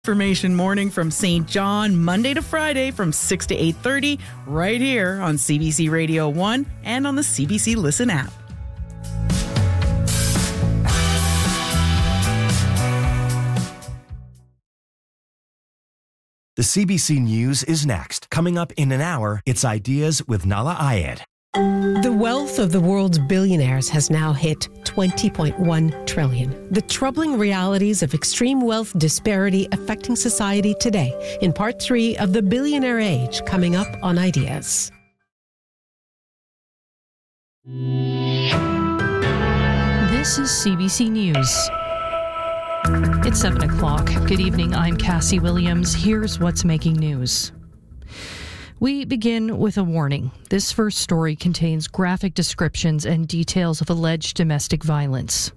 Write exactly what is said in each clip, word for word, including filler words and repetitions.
Information morning from Saint John, Monday to Friday from six to eight thirty, right here on C B C Radio one and on the C B C Listen app. The C B C News is next. Coming up in an hour, it's Ideas with Nala Ayed. The wealth of the world's billionaires has now hit twenty point one trillion dollars. The troubling realities of extreme wealth disparity affecting society today in part three of The Billionaire Age, coming up on Ideas. This is C B C News. It's seven o'clock. Good evening, I'm Cassie Williams. Here's what's making news. We begin with a warning. This first story contains graphic descriptions and details of alleged domestic violence.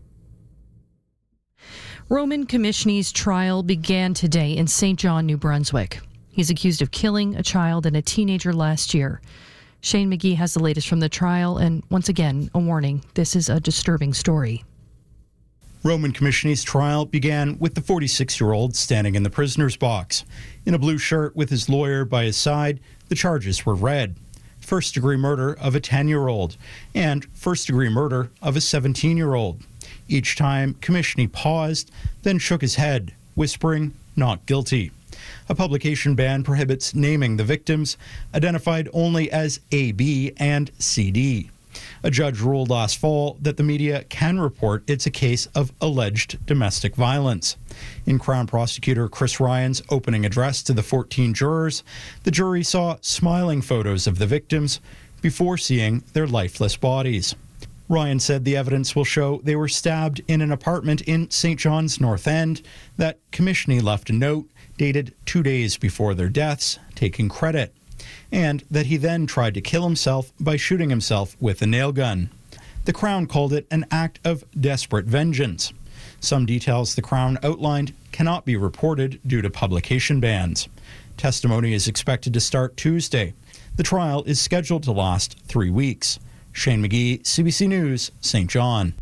Roman Komishny's trial began today in Saint John, New Brunswick. He's accused of killing a child and a teenager last year. Shane McGee has the latest from the trial, and once again, a warning. This is a disturbing story. Roman Komishny's trial began with the forty-six-year-old standing in the prisoner's box. In a blue shirt with his lawyer by his side, the charges were read. First-degree murder of a ten-year-old and first-degree murder of a seventeen-year-old. Each time, Komishny paused, then shook his head, whispering, "Not guilty." A publication ban prohibits naming the victims, identified only as A B and C D. A judge ruled last fall that the media can report it's a case of alleged domestic violence. In Crown Prosecutor Chris Ryan's opening address to the fourteen jurors, the jury saw smiling photos of the victims before seeing their lifeless bodies. Ryan said the evidence will show they were stabbed in an apartment in Saint John's North End, that Komishny left a note dated two days before their deaths, taking credit, and that he then tried to kill himself by shooting himself with a nail gun. The Crown called it an act of desperate vengeance. Some details the Crown outlined cannot be reported due to publication bans. Testimony is expected to start Tuesday. The trial is scheduled to last three weeks. Shane McGee, C B C News, Saint John.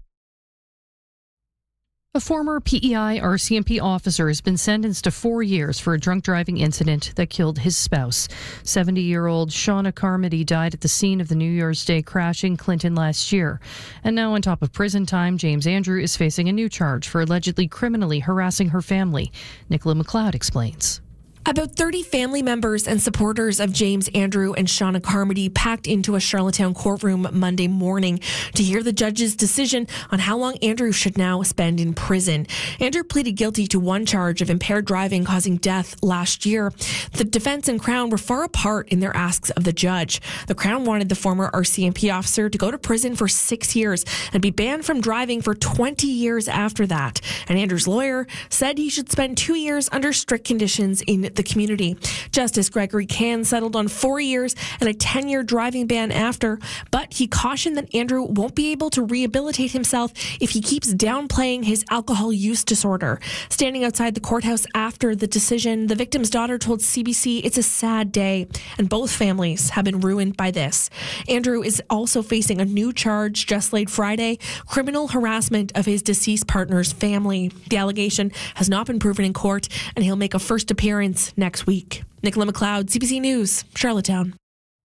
A former P E I R C M P officer has been sentenced to four years for a drunk driving incident that killed his spouse. seventy-year-old Shauna Carmody died at the scene of the New Year's Day crash in Clinton last year. And now, on top of prison time, James Andrew is facing a new charge for allegedly criminally harassing her family. Nicola McLeod explains. About thirty family members and supporters of James Andrew and Shauna Carmody packed into a Charlottetown courtroom Monday morning to hear the judge's decision on how long Andrew should now spend in prison. Andrew pleaded guilty to one charge of impaired driving causing death last year. The defense and Crown were far apart in their asks of the judge. The Crown wanted the former R C M P officer to go to prison for six years and be banned from driving for twenty years after that. And Andrew's lawyer said he should spend two years under strict conditions in the community. Justice Gregory Can settled on four years and a ten-year driving ban after, but he cautioned that Andrew won't be able to rehabilitate himself if he keeps downplaying his alcohol use disorder. Standing outside the courthouse after the decision, the victim's daughter told C B C it's a sad day, and both families have been ruined by this. Andrew is also facing a new charge just late Friday, criminal harassment of his deceased partner's family. The allegation has not been proven in court, and he'll make a first appearance next week. Nicola McLeod, C B C News, Charlottetown.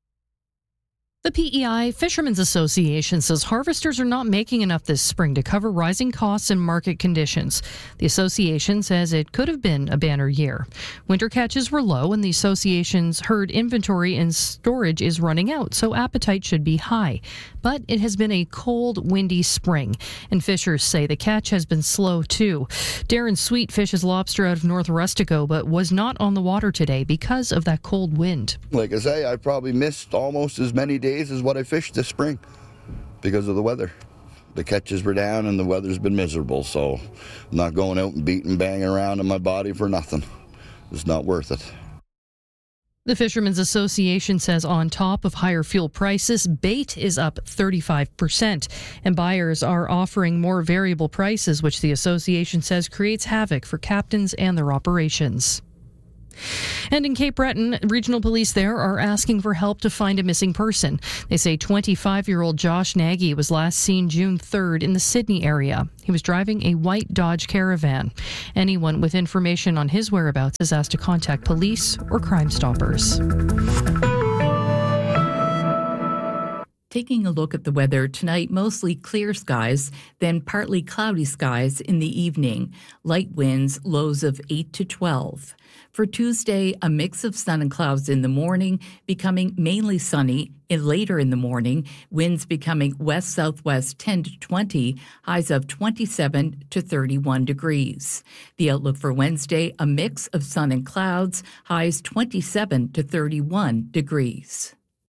The P E I Fishermen's Association says harvesters are not making enough this spring to cover rising costs and market conditions. The association says it could have been a banner year. Winter catches were low, and the association's herd inventory and storage is running out, so appetite should be high. But it has been a cold, windy spring, and fishers say the catch has been slow too. Darren Sweet fishes lobster out of North Rustico, but was not on the water today because of that cold wind. Like I say, I probably missed almost as many days as what I fished this spring because of the weather. The catches were down and the weather's been miserable, so I'm not going out and beating, banging around in my body for nothing. It's not worth it. The Fishermen's Association says on top of higher fuel prices, bait is up thirty-five percent, and buyers are offering more variable prices, which the association says creates havoc for captains and their operations. And in Cape Breton, regional police there are asking for help to find a missing person. They say twenty-five-year-old Josh Nagy was last seen June third in the Sydney area. He was driving a white Dodge Caravan. Anyone with information on his whereabouts is asked to contact police or Crime Stoppers. Taking a look at the weather tonight, mostly clear skies, then partly cloudy skies in the evening. Light winds, lows of eight to twelve. For Tuesday, a mix of sun and clouds in the morning, becoming mainly sunny in later in the morning. Winds becoming west-southwest ten to twenty, highs of twenty-seven to thirty-one degrees. The outlook for Wednesday, a mix of sun and clouds, highs twenty-seven to thirty-one degrees.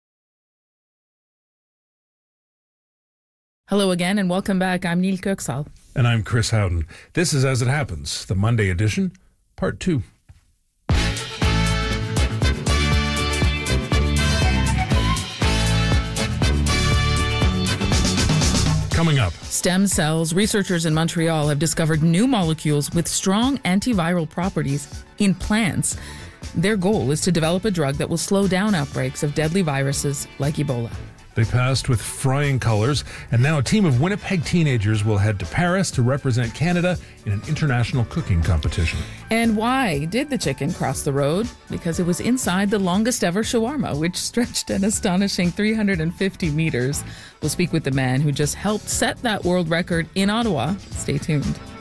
Hello again and welcome back. I'm Neil Köksal. And I'm Chris Howden. This is As It Happens, the Monday edition, part two. Coming up. Stem cells. Researchers in Montreal have discovered new molecules with strong antiviral properties in plants. Their goal is to develop a drug that will slow down outbreaks of deadly viruses like Ebola. They passed with flying colors, and now a team of Winnipeg teenagers will head to Paris to represent Canada in an international cooking competition. And why did the chicken cross the road? Because it was inside the longest ever shawarma, which stretched an astonishing three hundred fifty meters. We'll speak with the man who just helped set that world record in Ottawa. Stay tuned.